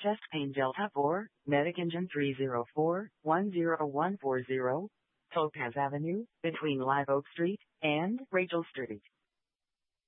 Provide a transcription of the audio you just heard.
Chest Pain Delta 4, Medic Engine 304-10140, Topaz Avenue, between Live Oak Street and Rachel Street.